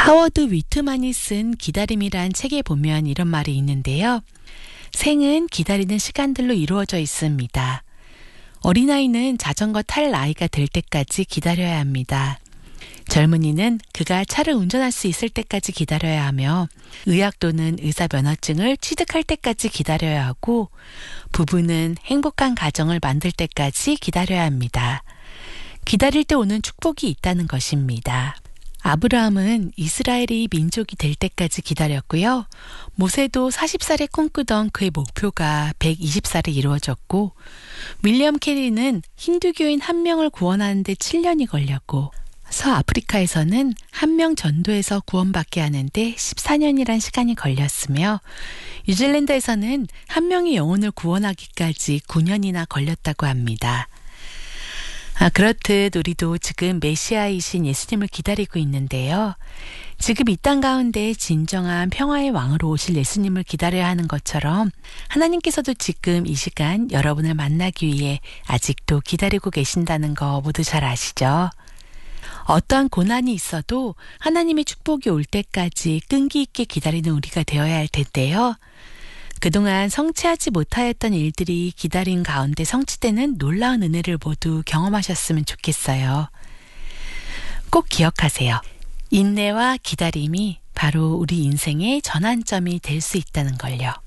하워드 위트만이 쓴 기다림이란 책에 보면 이런 말이 있는데요. 생은 기다리는 시간들로 이루어져 있습니다. 어린아이는 자전거 탈 나이가 될 때까지 기다려야 합니다. 젊은이는 그가 차를 운전할 수 있을 때까지 기다려야 하며 의학 또는 의사 면허증을 취득할 때까지 기다려야 하고 부부는 행복한 가정을 만들 때까지 기다려야 합니다. 기다릴 때 오는 축복이 있다는 것입니다. 아브라함은 이스라엘이 민족이 될 때까지 기다렸고요. 모세도 40살에 꿈꾸던 그의 목표가 120살에 이루어졌고 윌리엄 캐리는 힌두교인 1명을 구원하는 데 7년이 걸렸고 서아프리카에서는 1명 전도에서 구원받게 하는데 14년이란 시간이 걸렸으며 뉴질랜드에서는 1명의 영혼을 구원하기까지 9년이나 걸렸다고 합니다. 그렇듯 우리도 지금 메시아이신 예수님을 기다리고 있는데요. 지금 이 땅 가운데 진정한 평화의 왕으로 오실 예수님을 기다려야 하는 것처럼 하나님께서도 지금 이 시간 여러분을 만나기 위해 아직도 기다리고 계신다는 거 모두 잘 아시죠? 어떠한 고난이 있어도 하나님의 축복이 올 때까지 끈기 있게 기다리는 우리가 되어야 할 텐데요. 그동안 성취하지 못하였던 일들이 기다림 가운데 성취되는 놀라운 은혜를 모두 경험하셨으면 좋겠어요. 꼭 기억하세요. 인내와 기다림이 바로 우리 인생의 전환점이 될 수 있다는 걸요.